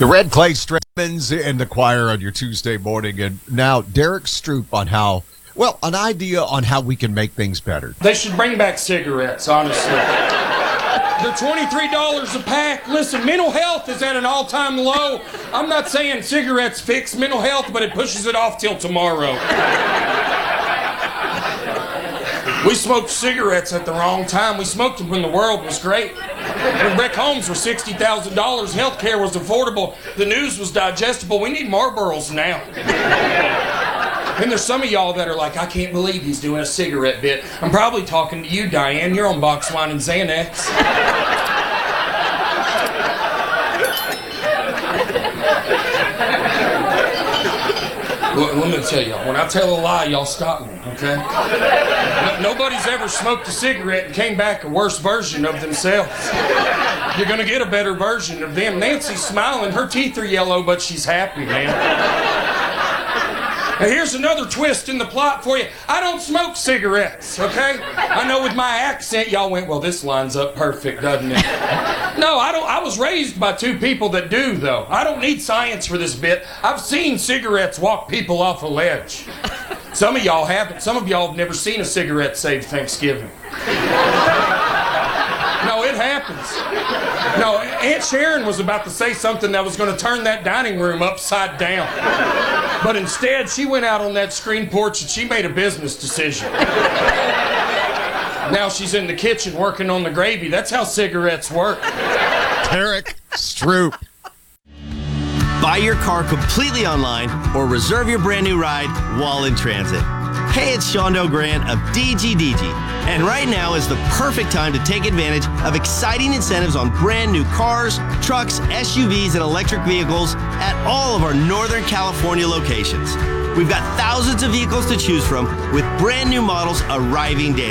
The Red Clay Strammins in the choir on your Tuesday morning. And now Derek Stroop on an idea on how we can make things better. They should bring back cigarettes, honestly. They're $23 a pack. Listen, mental health is at an all-time low. I'm not saying cigarettes fix mental health, but it pushes it off till tomorrow. We smoked cigarettes at the wrong time. We smoked them when the world was great. When rec homes were $60,000, healthcare was affordable, the news was digestible. We need Marlboros now. And there's some of y'all that are like, I can't believe he's doing a cigarette bit. I'm probably talking to you, Diane. You're on box wine and Xanax. Well, let me tell y'all, when I tell a lie, y'all stop me, okay? Nobody's ever smoked a cigarette and came back a worse version of themselves. You're gonna get a better version of them. Nancy's smiling, her teeth are yellow, but she's happy, man. Now here's another twist in the plot for you. I don't smoke cigarettes, okay? I know with my accent, y'all went, well, this lines up perfect, doesn't it? No, I don't. I was raised by two people that do, though. I don't need science for this bit. I've seen cigarettes walk people off a ledge. Some of y'all haven't. Some of y'all have never seen a cigarette save Thanksgiving. No, it happens. No, Aunt Sharon was about to say something that was going to turn that dining room upside down. But instead, she went out on that screen porch and she made a business decision. Now she's in the kitchen working on the gravy. That's how cigarettes work. Derek Stroop. Buy your car completely online or reserve your brand new ride while in transit. Hey, it's Shondo Grant of DGDG, and right now is the perfect time to take advantage of exciting incentives on brand new cars, trucks, SUVs, and electric vehicles at all of our Northern California locations. We've got thousands of vehicles to choose from with brand new models arriving daily.